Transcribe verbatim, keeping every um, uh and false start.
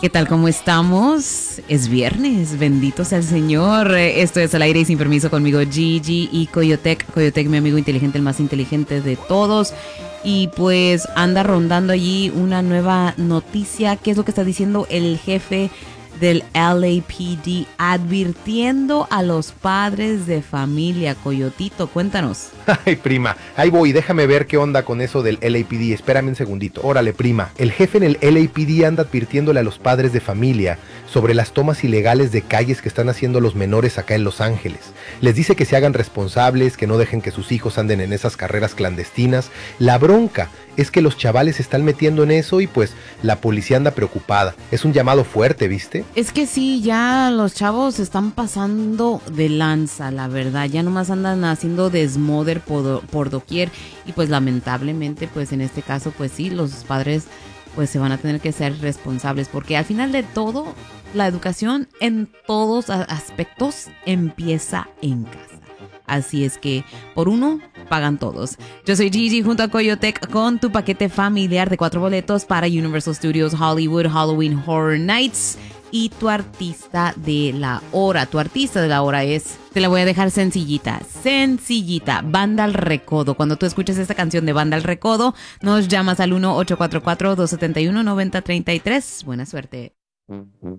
¿Qué tal? ¿Cómo estamos? Es viernes, bendito sea el Señor. Esto es Al Aire y Sin Permiso conmigo, Gigi y Coyotec. Coyotec, mi amigo inteligente, el más inteligente de todos. Y pues anda rondando allí una nueva noticia. ¿Qué es lo que está diciendo el jefe del L A P D advirtiendo a los padres de familia? Coyotito, cuéntanos. Ay, prima, ahí voy, déjame ver qué onda con eso del L A P D, espérame un segundito. Órale, prima, el jefe en el L A P D anda advirtiéndole a los padres de familia sobre las tomas ilegales de calles que están haciendo los menores acá en Los Ángeles. Les dice que se hagan responsables, que no dejen que sus hijos anden en esas carreras clandestinas. La bronca es que los chavales se están metiendo en eso y pues la policía anda preocupada. Es un llamado fuerte, ¿viste? Es que sí, ya los chavos se están pasando de lanza, la verdad. Ya nomás andan haciendo desmoder por, do, por doquier. Y pues lamentablemente, pues en este caso, pues sí, los padres pues se van a tener que ser responsables. Porque al final de todo, la educación en todos aspectos empieza en casa. Así es que por uno pagan todos. Yo soy Gigi junto a Coyotec con tu paquete familiar de cuatro boletos para Universal Studios Hollywood Halloween Horror Nights y tu artista de la hora. Tu artista de la hora es, te la voy a dejar sencillita, sencillita, Banda El Recodo. Cuando tú escuches esta canción de Banda El Recodo, nos llamas al uno ocho cuatro cuatro, dos siete uno, nueve cero tres tres. Buena suerte.